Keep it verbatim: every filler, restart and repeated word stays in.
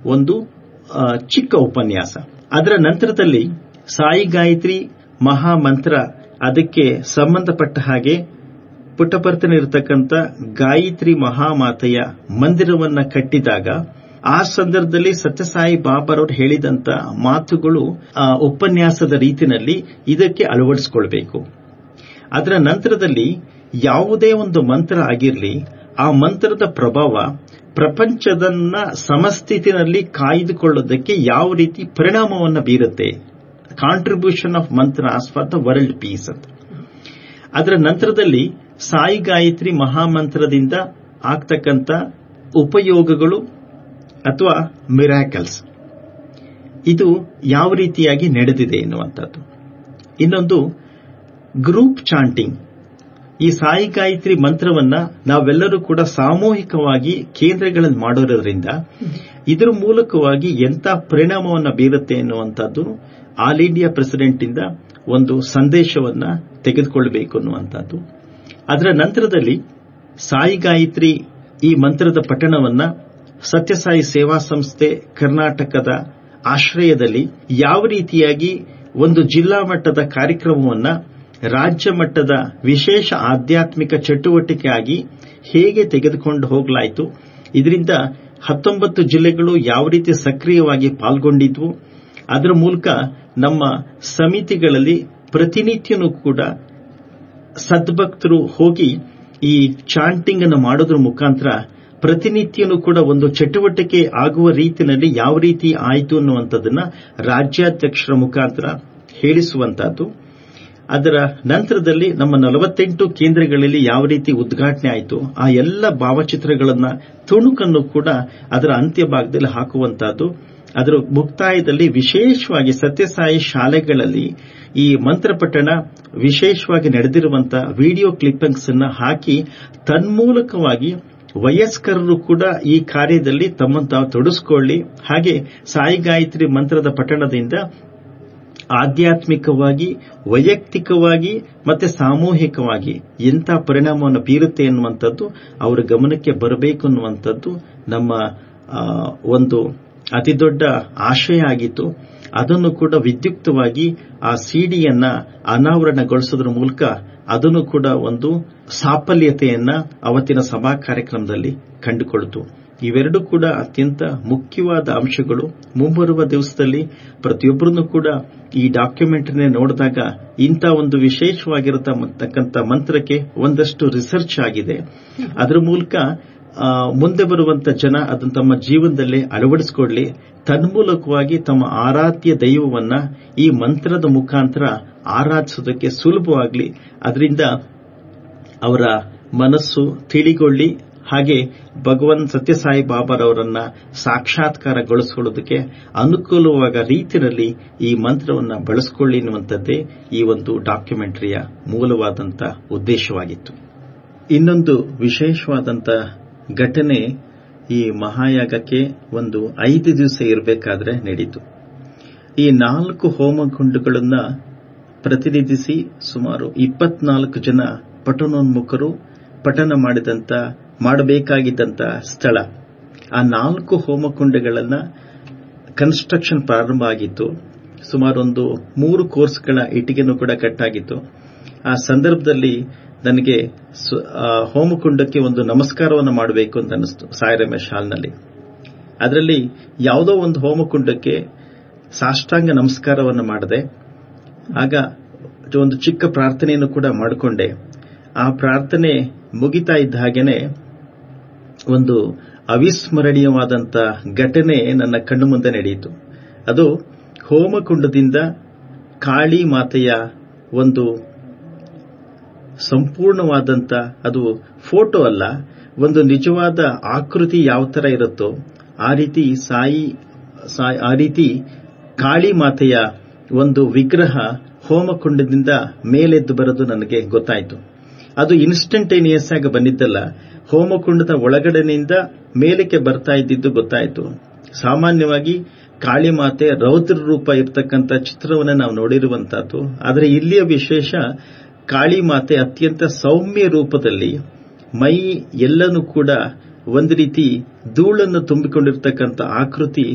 ಒಂದು ಚಿಕ್ಕ ಉಪನ್ಯಾಸ. ಅದರ ನಂತರದಲ್ಲಿ ಸಾಯಿ ಗಾಯತ್ರಿ ಮಹಾಮಂತ್ರ, ಅದಕ್ಕೆ ಸಂಬಂಧಪಟ್ಟ ಹಾಗೆ ಪುಟ್ಟಪರ್ತನಿರತಕ್ಕಂಥ ಗಾಯತ್ರಿ ಮಹಾಮಾತೆಯ ಮಂದಿರವನ್ನ ಕಟ್ಟಿದಾಗ ಆ ಸಂದರ್ಭದಲ್ಲಿ ಸತ್ಯಸಾಯಿ ಬಾಬಾರವರು ಹೇಳಿದಂತ ಮಾತುಗಳು ಉಪನ್ಯಾಸದ ರೀತಿಯಲ್ಲಿ ಇದಕ್ಕೆ ಅಳವಡಿಸಿಕೊಳ್ಬೇಕು. ಅದರ ನಂತರದಲ್ಲಿ ಯಾವುದೇ ಒಂದು ಮಂತ್ರ ಆಗಿರಲಿ, ಆ ಮಂತ್ರದ ಪ್ರಭಾವ ಪ್ರಪಂಚದನ್ನ ಸಮಸ್ಥಿತಿನಲ್ಲಿ ಕಾಯ್ದುಕೊಳ್ಳೋದಕ್ಕೆ ಯಾವ ರೀತಿ ಪರಿಣಾಮವನ್ನು ಬೀರುತ್ತೆ, contribution of ಮಂತ್ರಾಸ್ for the world piece ಅಂತ. ಅದರ ನಂತರದಲ್ಲಿ ಸಾಯಿ ಗಾಯತ್ರಿ ಮಹಾಮಂತ್ರದಿಂದ ಆಗ್ತಕ್ಕಂಥ ಉಪಯೋಗಗಳು ಅಥವಾ ಮಿರಾಕಲ್ಸ್, ಇದು ಯಾವ ರೀತಿಯಾಗಿ ನಡೆದಿದೆ ಎನ್ನುವಂಥದ್ದು. ಇನ್ನೊಂದು ಗ್ರೂಪ್ ಚಾಂಟಿಂಗ್. ಈ ಸಾಯಿ ಗಾಯತ್ರಿ ಮಂತ್ರವನ್ನ ನಾವೆಲ್ಲರೂ ಕೂಡ ಸಾಮೂಹಿಕವಾಗಿ ಕೇಂದ್ರಗಳಲ್ಲಿ ಮಾಡೋದ್ರಿಂದ ಇದರ ಮೂಲಕವಾಗಿ ಎಂಥ ಪರಿಣಾಮವನ್ನು ಬೀರುತ್ತೆ ಎನ್ನುವಂಥದ್ದು ಆಲ್ ಇಂಡಿಯಾ ಪ್ರೆಸಿಡೆಂಟ್ ಇಂದ ಒಂದು ಸಂದೇಶವನ್ನ ತೆಗೆದುಕೊಳ್ಳಬೇಕು ಅನ್ನುವಂಥದ್ದು. ಅದರ ನಂತರದಲ್ಲಿ ಸಾಯಿ ಗಾಯತ್ರಿ ಈ ಮಂತ್ರದ ಪಠಣವನ್ನ ಸತ್ಯಸಾಯಿ ಸೇವಾ ಸಂಸ್ಥೆ ಕರ್ನಾಟಕದ ಆಶ್ರಯದಲ್ಲಿ ಯಾವ ರೀತಿಯಾಗಿ ಒಂದು ಜಿಲ್ಲಾ ಮಟ್ಟದ ಕಾರ್ಯಕ್ರಮವನ್ನ ರಾಜ್ಯ ಮಟ್ಟದ ವಿಶೇಷ ಆಧ್ಯಾತ್ಮಿಕ ಚಟುವಟಿಕೆಯಾಗಿ ಹೇಗೆ ತೆಗೆದುಕೊಂಡು ಹೋಗಲಾಯಿತು, ಇದರಿಂದ ಹತ್ತೊಂಬತ್ತು ಜಿಲ್ಲೆಗಳು ಯಾವ ರೀತಿ ಸಕ್ರಿಯವಾಗಿ ಪಾಲ್ಗೊಂಡಿದ್ವು, ಅದರ ಮೂಲಕ ನಮ್ಮ ಸಮಿತಿಗಳಲ್ಲಿ ಪ್ರತಿನಿತ್ಯನೂ ಕೂಡ ಸದ್ಭಕ್ತರು ಹೋಗಿ ಈ ಚಾಂಟಿಂಗ್ ಅನ್ನು ಮಾಡೋದ್ರ ಮುಖಾಂತರ ಪ್ರತಿನಿತ್ಯನೂ ಕೂಡ ಒಂದು ಚಟುವಟಿಕೆ ಆಗುವ ರೀತಿಯಲ್ಲಿ ಯಾವ ರೀತಿ ಆಯಿತು ಅನ್ನುವಂಥದ್ದನ್ನ ರಾಜ್ಯಾಧ್ಯಕ್ಷರ ಮುಖಾಂತರ ಹೇಳಿಸುವಂತಹದ್ದು. ಅದರ ನಂತರದಲ್ಲಿ ನಮ್ಮ ನಲವತ್ತೆಂಟು ಕೇಂದ್ರಗಳಲ್ಲಿ ಯಾವ ರೀತಿ ಉದ್ಘಾಟನೆ ಆಯಿತು, ಆ ಎಲ್ಲ ಭಾವಚಿತ್ರಗಳನ್ನ ತುಣುಕನ್ನು ಕೂಡ ಅದರ ಅಂತ್ಯ ಭಾಗದಲ್ಲಿ ಹಾಕುವಂತಹದ್ದು. ಅದರ ಮುಕ್ತಾಯದಲ್ಲಿ ವಿಶೇಷವಾಗಿ ಸತ್ಯಸಾಯಿ ಶಾಲೆಗಳಲ್ಲಿ ಈ ಮಂತ್ರಪಠಣ ವಿಶೇಷವಾಗಿ ನಡೆದಿರುವಂತಹ ವಿಡಿಯೋ ಕ್ಲಿಪ್ಪಿಂಗ್ಸ್ ಅನ್ನು ಹಾಕಿ ತನ್ಮೂಲಕವಾಗಿ ವಯಸ್ಕರರು ಕೂಡ ಈ ಕಾರ್ಯದಲ್ಲಿ ತಮ್ಮನ್ನು ತಾವು ತೊಡಗಿಸಿಕೊಳ್ಳಿ. ಹಾಗೆ ಸಾಯಿ ಗಾಯತ್ರಿ ಮಂತ್ರದ ಪಠಣದಿಂದ ಆಧ್ಯಾತ್ಮಿಕವಾಗಿ, ವೈಯಕ್ತಿಕವಾಗಿ ಮತ್ತೆ ಸಾಮೂಹಿಕವಾಗಿ ಎಂಥ ಪರಿಣಾಮವನ್ನು ಬೀರುತ್ತೆ ಎನ್ನುವಂಥದ್ದು ಅವರ ಗಮನಕ್ಕೆ ಬರಬೇಕು ಅನ್ನುವಂಥದ್ದು ನಮ್ಮ ಒಂದು ಅತಿದೊಡ್ಡ ಆಶಯ ಆಗಿತ್ತು. ಅದನ್ನು ಕೂಡ ವಿದ್ಯುಕ್ತವಾಗಿ ಆ ಸಿಡಿಯನ್ನ ಅನಾವರಣಗೊಳಿಸೋದ್ರ ಮೂಲಕ ಅದನ್ನು ಕೂಡ ಒಂದು ಸಾಫಲ್ಯತೆಯನ್ನ ಅವತ್ತಿನ ಸಭಾ ಕಾರ್ಯಕ್ರಮದಲ್ಲಿ ಕಂಡುಕೊಳ್ತು. ಇವೆರಡೂ ಕೂಡ ಅತ್ಯಂತ ಮುಖ್ಯವಾದ ಅಂಶಗಳು. ಮುಂಬರುವ ದಿವಸದಲ್ಲಿ ಪ್ರತಿಯೊಬ್ಬರನ್ನು ಕೂಡ ಈ ಡಾಕ್ಯುಮೆಂಟರಿನ ನೋಡಿದಾಗ ಇಂಥ ಒಂದು ವಿಶೇಷವಾಗಿರತಕ್ಕಂಥ ಮಂತ್ರಕ್ಕೆ ಒಂದಷ್ಟು ರಿಸರ್ಚ್ ಆಗಿದೆ. ಅದರ ಮೂಲಕ ಮುಂದೆ ಬರುವಂತ ಜನ ಅದನ್ನು ತಮ್ಮ ಜೀವನದಲ್ಲಿ ಅಳವಡಿಸಿಕೊಳ್ಳಿ, ತನ್ಮೂಲಕವಾಗಿ ತಮ್ಮ ಆರಾಧ್ಯ ದೈವವನ್ನ ಈ ಮಂತ್ರದ ಮುಖಾಂತರ ಆರಾಧಿಸೋದಕ್ಕೆ ಸುಲಭವಾಗಲಿ, ಅದರಿಂದ ಅವರ ಮನಸ್ಸು ತಿಳಿಗೊಳ್ಳಿ, ಹಾಗೆ ಭಗವಾನ್ ಸತ್ಯಸಾಯಿ ಬಾಬಾರವರನ್ನ ಸಾಕ್ಷಾತ್ಕಾರಗೊಳಿಸಿಕೊಳ್ಳೋದಕ್ಕೆ ಅನುಕೂಲವಾದ ರೀತಿಯಲ್ಲಿ ಈ ಮಂತ್ರವನ್ನು ಬಳಸಿಕೊಳ್ಳಿ ಎನ್ನುವಂಥದ್ದೇ ಈ ಒಂದು ಡಾಕ್ಯುಮೆಂಟರಿಯ ಮೂಲವಾದಂಥ ಉದ್ದೇಶವಾಗಿತ್ತು. ಇನ್ನೊಂದು ವಿಶೇಷವಾದಂಥ ಘಟನೆ ಈ ಮಹಾಯಾಗಕ್ಕೆ ಒಂದು ಐದು ದಿವಸ ಇರಬೇಕಾದ್ರೆ ನಡೆಯಿತು. ಈ ನಾಲ್ಕು ಹೋಮಗುಂಡುಗಳನ್ನು ಪ್ರತಿನಿಧಿಸಿ ಸುಮಾರು ಇಪ್ಪತ್ನಾಲ್ಕು ಜನ ಪಠಣೋನ್ಮುಖರು ಪಠಣ ಮಾಡಿದಂತ ಮಾಡಬೇಕಾಗಿದ್ದಂತ ಸ್ಥಳ. ಆ ನಾಲ್ಕು ಹೋಮಕುಂಡಗಳನ್ನ ಕನ್ಸ್ಟ್ರಕ್ಷನ್ ಪ್ರಾರಂಭ ಆಗಿತ್ತು. ಸುಮಾರು ಒಂದು ಮೂರು ಕೋರ್ಸ್ಗಳ ಇಟ್ಟಿಗೆನೂ ಕೂಡ ಕಟ್ಟಾಗಿತ್ತು. ಆ ಸಂದರ್ಭದಲ್ಲಿ ನನಗೆ ಹೋಮಕುಂಡಕ್ಕೆ ಒಂದು ನಮಸ್ಕಾರವನ್ನು ಮಾಡಬೇಕು ಅಂತ ಅನಿಸ್ತು ಸಾಯಿ ರಮೇಶ್ ಹಾಲ್ನಲ್ಲಿ. ಅದರಲ್ಲಿ ಯಾವುದೋ ಒಂದು ಹೋಮಕುಂಡಕ್ಕೆ ಸಾಷ್ಟಾಂಗ ನಮಸ್ಕಾರವನ್ನು ಮಾಡಿದೆ. ಆಗ ಒಂದು ಚಿಕ್ಕ ಪ್ರಾರ್ಥನೆಯನ್ನು ಕೂಡ ಮಾಡಿಕೊಂಡೆ. ಆ ಪ್ರಾರ್ಥನೆ ಮುಗಿತಾ ಇದ್ದ ಹಾಗೇನೆ ಒಂದು ಅವಿಸ್ಮರಣೀಯವಾದಂಥ ಘಟನೆ ನನ್ನ ಕಣ್ಣು ಮುಂದೆ ನಡೆಯಿತು. ಅದು ಹೋಮಕುಂಡದಿಂದ ಕಾಳಿ ಮಾತೆಯ ಒಂದು ಸಂಪೂರ್ಣವಾದಂಥ, ಅದು ಫೋಟೋ ಅಲ್ಲ, ಒಂದು ನಿಜವಾದ ಆಕೃತಿ ಯಾವ ತರ ಇರುತ್ತೋ ಆ ರೀತಿ ಸಾಯಿ ಆ ರೀತಿ ಕಾಳಿ ಮಾತೆಯ ಒಂದು ವಿಗ್ರಹ ಹೋಮಕುಂಡದಿಂದ ಮೇಲೆದ್ದು ಬರೋದು ನನಗೆ ಗೊತ್ತಾಯಿತು. ಅದು ಇನ್ಸ್ಟಂಟೇನಿಯಸ್ ಆಗಿ ಬಂದಿದ್ದಲ್ಲ, ಹೋಮಕುಂಡದ ಒಳಗಡೆನಿಂದ ಮೇಲಕ್ಕೆ ಬರ್ತಾ ಇದ್ದಿದ್ದು ಗೊತ್ತಾಯಿತು. ಸಾಮಾನ್ಯವಾಗಿ ಕಾಳಿಮಾತೆ ರೌದ್ರ ರೂಪ ಇರತಕ್ಕಂಥ ಚಿತ್ರವನ್ನು ನಾವು ನೋಡಿರುವಂತಹದ್ದು. ಆದರೆ ಇಲ್ಲಿಯ ವಿಶೇಷ, ಕಾಳಿಮಾತೆ ಅತ್ಯಂತ ಸೌಮ್ಯ ರೂಪದಲ್ಲಿ ಮೈ ಎಲ್ಲನೂ ಕೂಡ ಒಂದು ರೀತಿ ಧೂಳನ್ನು ತುಂಬಿಕೊಂಡಿರತಕ್ಕಂಥ ಆಕೃತಿ